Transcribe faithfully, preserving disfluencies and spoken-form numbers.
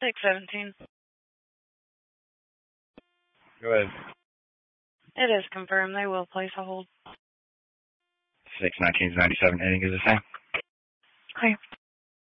six seventeen. Go ahead. It is confirmed. They will place a hold. six nineteen ninety-seven, anything is the same? Okay.